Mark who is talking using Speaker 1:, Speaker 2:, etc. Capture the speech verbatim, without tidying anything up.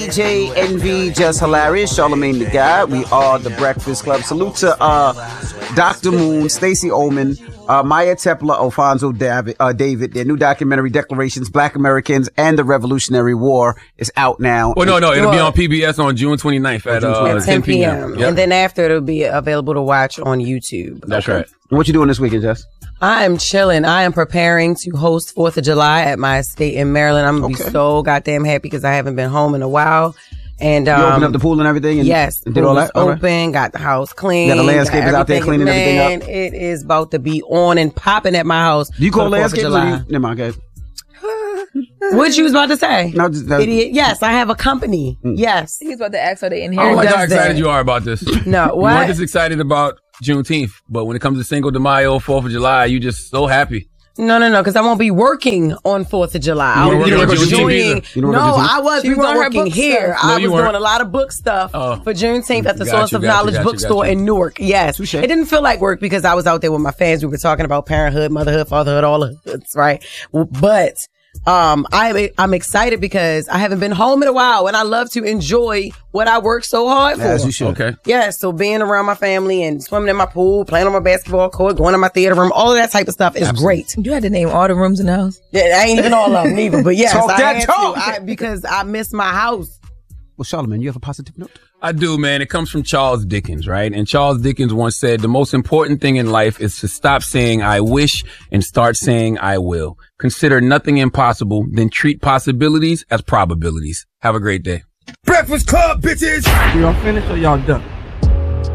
Speaker 1: D J Envy, Just Hilarious, Charlamagne the God. We are the Breakfast Club. Salute to uh, Doctor Moon, Stacey Ullman, uh, Maya Tepler, Alfonso David, uh, David. Their new documentary, Declarations, Black Americans and the Revolutionary War, is out now.
Speaker 2: Well, no, no, it'll be on P B S on June twenty-ninth at, uh,
Speaker 3: at ten p.m. Yep. And then after, it'll be available to watch on YouTube.
Speaker 2: That's okay. Right.
Speaker 1: What you doing this weekend, Jess?
Speaker 3: I am chilling. I am preparing to host fourth of July at my estate in Maryland. I'm going to okay. be so goddamn happy because I haven't been home in a while. And um,
Speaker 1: you opened up the pool and everything? And,
Speaker 3: yes.
Speaker 1: And did all that?
Speaker 3: Open, right. Got the house clean.
Speaker 1: Got the landscapers out there cleaning
Speaker 3: man,
Speaker 1: everything up?
Speaker 3: It is about to be on and popping at my house.
Speaker 1: Do you call landscapers or do you? Never mind, guys.
Speaker 3: What you was about to say?
Speaker 1: No, just, no.
Speaker 3: Idiot. Yes, I have a company. Mm. Yes.
Speaker 4: He's about to ask how they inherit.
Speaker 2: I don't like how excited that. you are about this.
Speaker 3: No, what?
Speaker 2: You weren't just excited about Juneteenth, but when it comes to Cinco de Mayo, fourth of July, you just so happy.
Speaker 3: No, no, no, because I won't be working on fourth of July. I will be enjoying. No, I was. We were working here. I was doing a lot of book stuff for Juneteenth at the Source of Knowledge bookstore in Newark. Yes. It didn't feel like work because I was out there with my fans. We were talking about parenthood, motherhood, fatherhood, all the hoods, right? But Um, I, I'm excited because I haven't been home in a while and I love to enjoy what I work so hard for.
Speaker 1: As you should.
Speaker 2: Okay.
Speaker 3: Yeah, so being around my family and swimming in my pool, playing on my basketball court, going to my theater room, all of that type of stuff is
Speaker 4: Absolutely. great. You had to name all the rooms in the house?
Speaker 3: Yeah, I ain't even all of them either, but yes,
Speaker 1: talk
Speaker 3: I
Speaker 1: that
Speaker 3: had
Speaker 1: talk.
Speaker 3: to I, because I miss my house.
Speaker 1: Well, Charlamagne, you have a positive note?
Speaker 2: I do, man. It comes from Charles Dickens, right? And Charles Dickens once said, the most important thing in life is to stop saying I wish and start saying I will. Consider nothing impossible, then treat possibilities as probabilities. Have a great day.
Speaker 5: Breakfast Club, bitches!
Speaker 6: Y'all finished or y'all done?